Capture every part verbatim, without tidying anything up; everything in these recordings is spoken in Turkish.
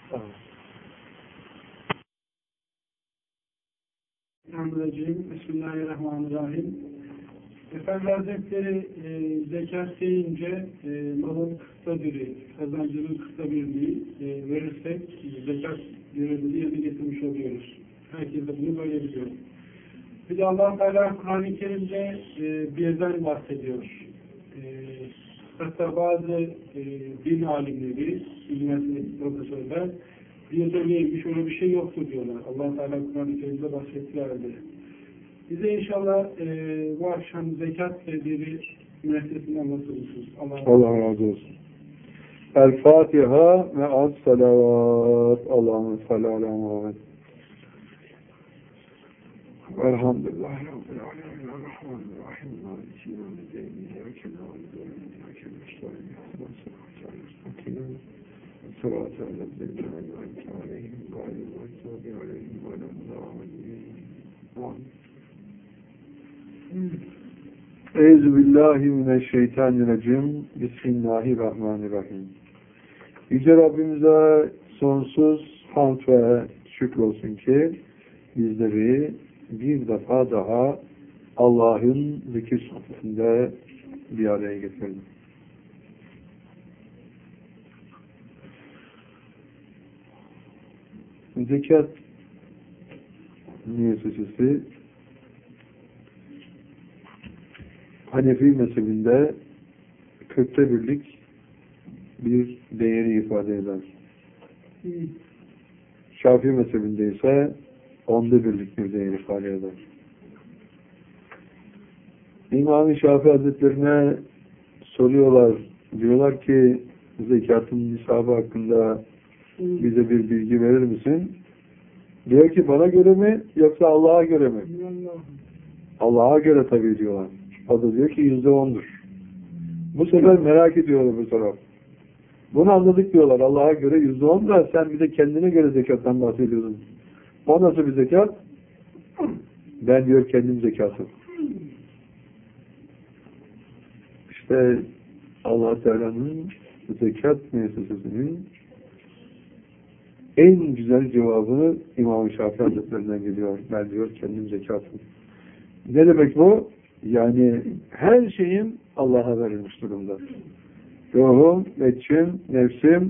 Bismillahirrahmanirrahim. Efendi Hazretleri e, zekat deyince e, malın kısta biri, kazancının kısta birini e, verirsek zekat görevini yerine getirmiş oluyoruz. Herkes de bunu böyle biliyor. Bir de Allah Teala Kur'an-ı Kerim'de e, birden bahsediyor. E, hatta bazı e, din alimleri, üniversite profesörler birden neymiş, öyle bir şey yoktur diyorlar. Allah Teala Kur'an-ı Kerim'de bahsettiler halde. Bize inşallah e, bu akşam zekat tedbiri müessesinden nasılsınız? Allah, Allah razı olsun. El Fatiha ve az salavat. Allah'ın salli ala Muhammed. Elhamdülillahi Rabbil alemin. Rahmanirrahim. Maliki yevmiddin. İyyâke na'budu ve iyyâke nestaîn. Sırat-ı ellezîne en'amte aleyhim gâyril mağdûbi aleyhim ve led-dâllîn. Euzubillahimineşşeytanirracim. Bismillahirrahmanirrahim. Yüce Rabbimize sonsuz hamd ve şükür olsun ki bizleri bir defa daha Allah'ın zikir sohbetinde bir araya getirdi. Zekat müessesesi Hanefi mezhebinde kırkta birlik bir değeri ifade eder. Şafii mezhebinde ise onda birlik bir değeri ifade eder. İmam-ı Şafii Hazretlerine soruyorlar, diyorlar ki zekatın nisabı hakkında bize bir bilgi verir misin? Diyor ki bana göre mi yoksa Allah'a göre mi? Allah'a göre tabii diyorlar. O da diyor ki yüzde ondur. Bu sefer merak ediyorlar bu taraf. Bunu anladık diyorlar. Allah'a göre yüzde on da sen bir de kendine göre zekattan bahsediyorsun. O nasıl bir zekat? Ben diyor kendim zekatım. İşte Allah Teala'nın zekat müessesesinin en güzel cevabını İmam-ı Şafii Hazretlerinden geliyor. Ben diyor kendim zekatım. Ne demek bu? Yani her şeyim Allah'a verilmiş durumda. Ruhum, içim, nefsim,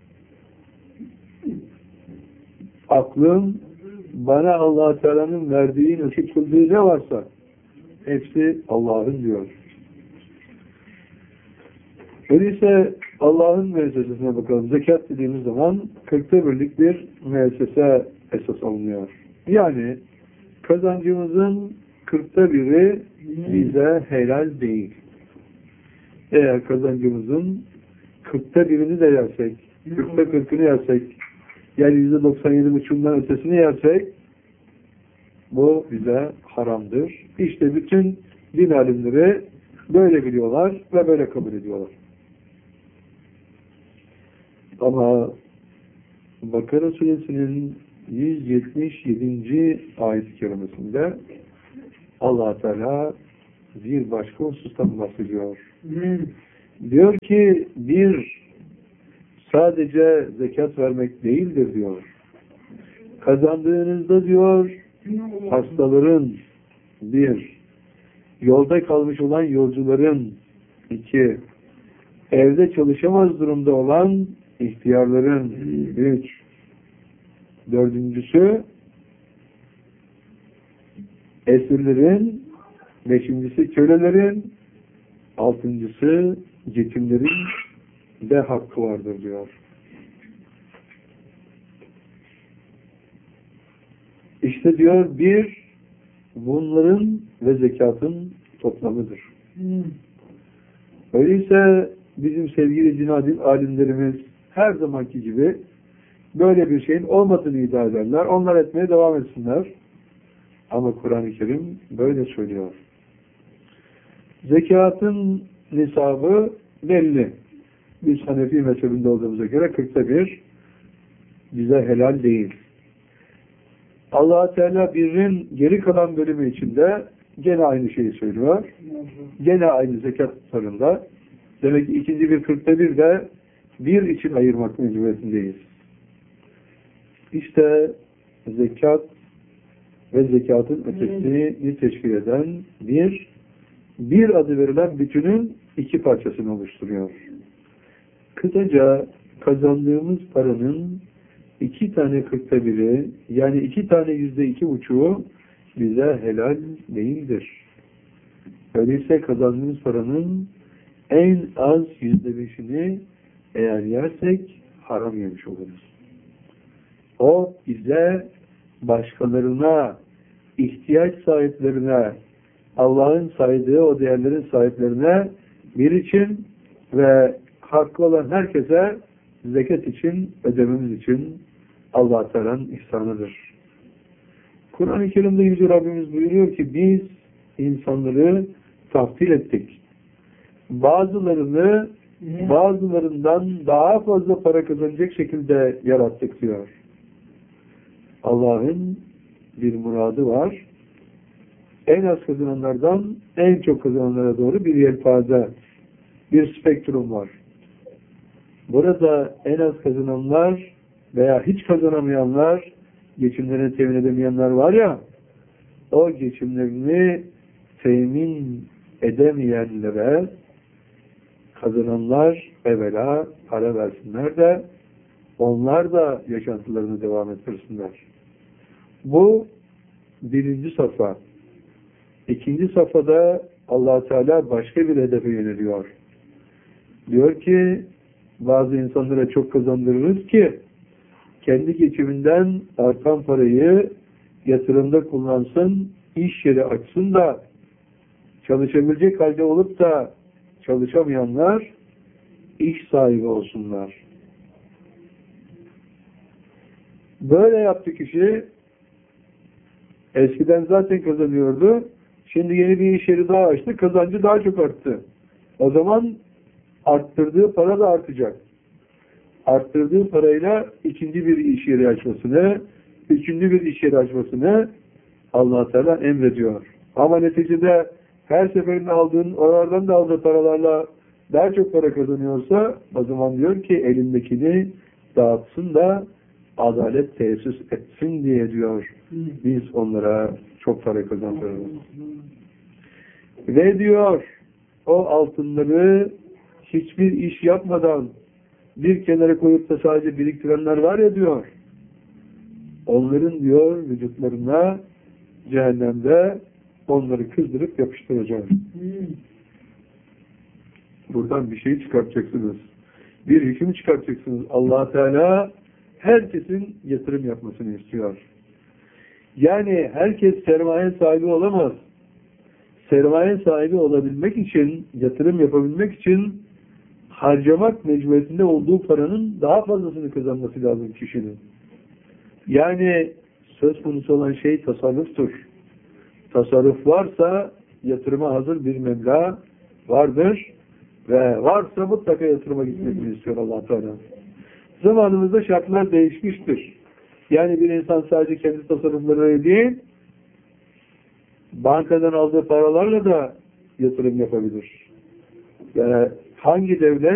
aklım, bana Allah Teala'nın verdiği, nasip kıldığı ne varsa hepsi Allah'ın diyor. Öyleyse Allah'ın müessesesine bakalım. Zekat dediğimiz zaman kırkta birlik bir müessese esas alınıyor. Yani kazancımızın kırkta biri bize helal değil. Eğer kazancımızın kırkta birini de yersek, kırkta kırkını yersek, yani yüzde doksan yedi buçuğundan ötesini yersek, bu bize haramdır. İşte bütün din alimleri böyle biliyorlar ve böyle kabul ediyorlar. Ama Bakara Suresinin yüz yetmiş yedinci ayet-i kerimesinde Allah Teala bir başka husustan bahsediyor. Hmm. Diyor ki bir sadece zekat vermek değildir diyor. Kazandığınızda diyor hastaların bir, yolda kalmış olan yolcuların iki, evde çalışamaz durumda olan ihtiyarların üç, dördüncüsü esirlerin, beşincisi kölelerin, altıncısı yetimlerin de hakkı vardır diyor. İşte diyor bir, bunların ve zekatın toplamıdır. Hmm. Öyleyse bizim sevgili cinadin alimlerimiz her zamanki gibi böyle bir şeyin olmadığını iddia ederler. Onlar etmeye devam etsinler. Ama Kur'an-ı Kerim böyle söylüyor. Zekatın nisabı belli. Biz Hanefi mezhebinde olduğumuza göre kırkta bir bize helal değil. Allah Teala birinin geri kalan bölümü içinde gene aynı şeyi söylüyor. Gene aynı zekat tutarında. Demek ki ikinci bir kırkta bir de bir için ayırmak mecburiyetindeyiz. İşte zekat ve zekatın ötesini teşkil eden bir bir adı verilen bütünün iki parçasını oluşturuyor. Kısaca kazandığımız paranın iki tane kırkta biri, yani iki tane yüzde iki buçuğu bize helal değildir. Öyleyse kazandığımız paranın en az yüzde beşini eğer yersek haram yemiş oluruz. O bize başkalarına, ihtiyaç sahiplerine, Allah'ın saydığı o değerlerin sahiplerine bir için ve hakkı olan herkese zekat için, ödememiz için Allah Teala'nın ihsanıdır. Kur'an-ı Kerim'de Yüce Rabbimiz buyuruyor ki biz insanları taftil ettik. Bazılarını bazılarından daha fazla para kazanacak şekilde yarattık diyor. Allah'ın bir muradı var. En az kazananlardan en çok kazananlara doğru bir yelpaze, bir spektrum var. Burada en az kazananlar veya hiç kazanamayanlar, geçimlerini temin edemeyenler var ya, o geçimlerini temin edemeyenlere kazananlar evvela para versinler de onlar da yaşantılarını devam ettirsinler. Bu birinci safha. İkinci safhada Allah Teala başka bir hedefe yöneliyor. Diyor ki bazı insanlara çok kazandırırız ki kendi geçiminden artan parayı yatırımda kullansın, iş yeri açsın da çalışabilecek halde olup da çalışamayanlar iş sahibi olsunlar. Böyle yaptı kişi. Eskiden zaten kazanıyordu. Şimdi yeni bir iş yeri daha açtı. Kazancı daha çok arttı. O zaman arttırdığı para da artacak. Arttırdığı parayla ikinci bir iş yeri açmasını, üçüncü bir iş yeri açmasını Allah Teala emrediyor. Ama neticede her seferinde aldığın, oralardan da aldığı paralarla daha çok para kazanıyorsa o zaman diyor ki elindekini dağıtsın da adalet tesis etsin diye diyor. Biz onlara çok para kazandırırız. Ve diyor o altınları hiçbir iş yapmadan bir kenara koyup da sadece biriktirenler var ya diyor. Onların diyor vücutlarına cehennemde onları kızdırıp yapıştıracağız. Buradan bir şey çıkartacaksınız. Bir hüküm çıkartacaksınız. Allah Teala herkesin yatırım yapmasını istiyor. Yani herkes sermaye sahibi olamaz. Sermaye sahibi olabilmek için, yatırım yapabilmek için harcamak mecburiyetinde olduğu paranın daha fazlasını kazanması lazım kişinin. Yani söz konusu olan şey tasarruftur. Tasarruf varsa yatırıma hazır bir meblağ vardır ve varsa mutlaka yatırıma gitmesini istiyor Allah Teala. Zamanımızda şartlar değişmiştir. Yani bir insan sadece kendi tasarruflarıyla değil, bankadan aldığı paralarla da yatırım yapabilir. Yani hangi devlet